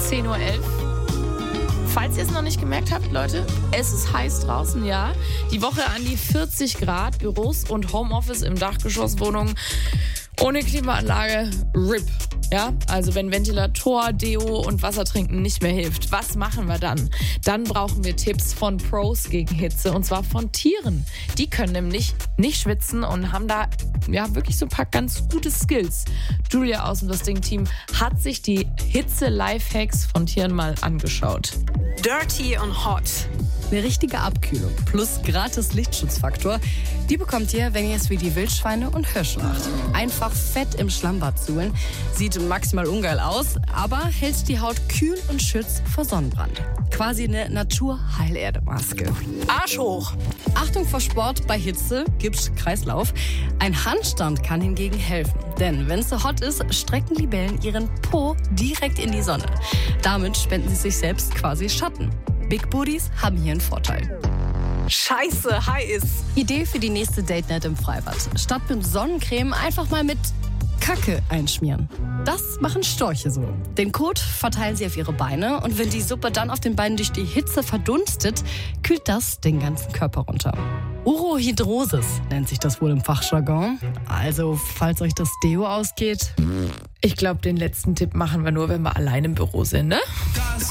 10:11 Uhr. Falls ihr es noch nicht gemerkt habt, Leute, es ist heiß draußen, ja. Die Woche an die 40 Grad, Büros und Homeoffice im Dachgeschosswohnungen ohne Klimaanlage, RIP. Ja, also wenn Ventilator, Deo und Wasser trinken nicht mehr hilft, was machen wir dann? Dann brauchen wir Tipps von Pros gegen Hitze, und zwar von Tieren. Die können nämlich nicht schwitzen und haben da ja wirklich so ein paar ganz gute Skills. Julia aus dem Ding-Team hat sich die Hitze-Lifehacks von Tieren mal angeschaut. Dirty und Hot. Eine richtige Abkühlung plus gratis Lichtschutzfaktor, die bekommt ihr, wenn ihr es wie die Wildschweine und Hirsche macht. Einfach fett im Schlammbad suhlen. Sieht maximal ungeil aus, aber hält die Haut kühl und schützt vor Sonnenbrand. Quasi eine Natur-Heilerde-Maske. Arsch hoch. Achtung vor Sport bei Hitze, gibt's Kreislauf. Ein Handstand kann hingegen helfen. Denn wenn es so hot ist, strecken Libellen ihren Po direkt in die Sonne. Damit spenden sie sich selbst quasi Schatten. Big Booties haben hier einen Vorteil. Scheiße, heiß. Idee für die nächste Date Night im Freibad. Statt mit Sonnencreme einfach mal mit Kacke einschmieren. Das machen Storche so. Den Kot verteilen sie auf ihre Beine und wenn die Suppe dann auf den Beinen durch die Hitze verdunstet, kühlt das den ganzen Körper runter. Urohydrosis nennt sich das wohl im Fachjargon. Also, falls euch das Deo ausgeht. Ich glaube, den letzten Tipp machen wir nur, wenn wir allein im Büro sind, ne?